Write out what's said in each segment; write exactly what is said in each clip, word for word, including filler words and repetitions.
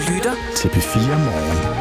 lytter til P fire Morgen.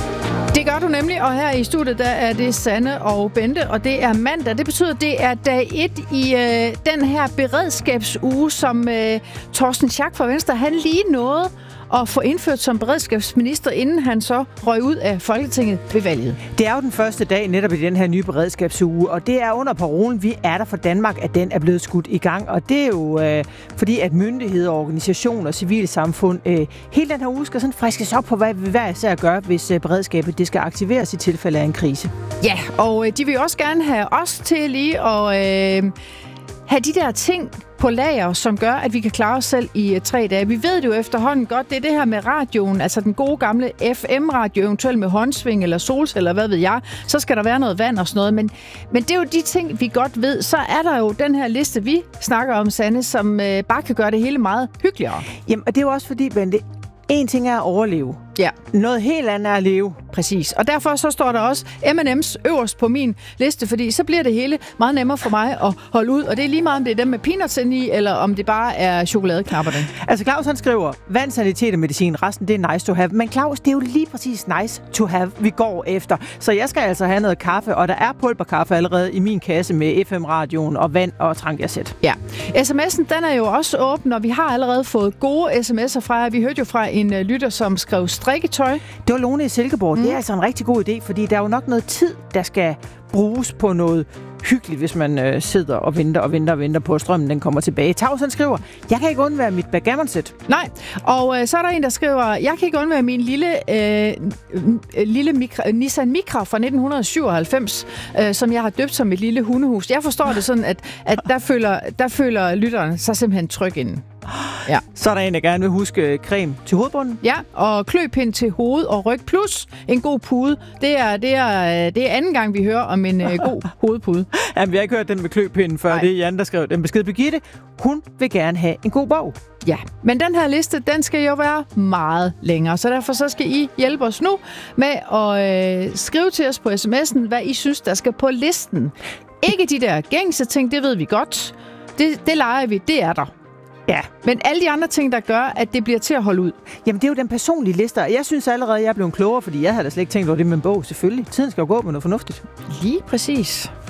Det gør du nemlig, og her i studiet der er det Sanne og Bente, og det er mandag. Det betyder, at det er dag et i øh, den her beredskabsuge, som øh, Torsten Schack fra Venstre, han lige nåede at få indført som beredskabsminister, inden han så røg ud af Folketinget ved valget. Det er jo den første dag netop i den her nye beredskabsuge, og det er under parolen, vi er der for Danmark, at den er blevet skudt i gang. Og det er jo øh, fordi, at myndigheder, organisationer og civilsamfund øh, hele den her uge skal sådan friskes op på, hvad vi hver især gør, hvis øh, beredskabet det skal aktiveres i tilfælde af en krise. Ja, og øh, de vil også gerne have os til lige at øh, have de der ting på lager, som gør, at vi kan klare os selv i uh, tre dage. Vi ved det jo efterhånden godt, det er det her med radioen, altså den gode gamle F M-radio, eventuelt med håndsving eller solceller, hvad ved jeg. Så skal der være noget vand og sådan noget, men, men det er jo de ting, vi godt ved. Så er der jo den her liste, vi snakker om, Sanne, som uh, bare kan gøre det hele meget hyggeligere. Jamen, og det er jo også fordi, Bente, en ting er at overleve. Ja. Noget helt andet er at leve. Præcis. Og derfor så står der også M and M's øverst på min liste, fordi så bliver det hele meget nemmere for mig at holde ud. Og det er lige meget, om det er dem med peanuts ind i, eller om det bare er chokoladeknapperne. Altså Claus han skriver, vand, sanitet og medicin, resten det er nice to have. Men Claus, det er jo lige præcis nice to have, vi går efter. Så jeg skal altså have noget kaffe, og der er pulverkaffe allerede i min kasse med F M-radioen og vand og trankjasæt. Ja. sms'en, den er jo også åben, og vi har allerede fået gode sms'er fra. Vi hørte jo fra en uh, lytter, som skrev strikketøj. Det var Lone i Silkeborg. Mm. Det er altså en rigtig god idé, fordi der er jo nok noget tid, der skal bruges på noget hyggeligt, hvis man øh, sidder og venter og venter og venter på, at strømmen den kommer tilbage. Tavsen skriver, jeg kan ikke undvære mit backgammon-sæt. Nej, og øh, så er der en, der skriver, jeg kan ikke undvære min lille, øh, lille mikra, Nissan Micra fra nitten syvoghalvfems, øh, som jeg har døbt som et lille hundehus. Jeg forstår det sådan, at, at der, føler, der føler lytteren sig simpelthen tryg inden. Ja. Så er der en, der gerne vil huske creme til hovedbunden. Ja, og kløpind til hoved og ryg, plus en god pude. Det er, det er, det er anden gang, vi hører om en uh, god hovedpude. Jamen, vi har ikke hørt den med kløpinden før. Nej. Det er Jan, der skrev den besked. Birgitte, hun vil gerne have en god bog. Ja, men den her liste, den skal jo være meget længere, så derfor så skal I hjælpe os nu med at øh, skrive til os på sms'en, hvad I synes, der skal på listen. Ikke de der gængse ting, det ved vi godt. Det, det leger vi, det er der. Ja. Men alle de andre ting, der gør, at det bliver til at holde ud. Jamen, det er jo den personlige liste. Jeg synes allerede, at jeg er blevet klogere, fordi jeg havde da slet ikke tænkt over det med en bog. Selvfølgelig. Tiden skal jo gå med noget fornuftigt. Lige præcis.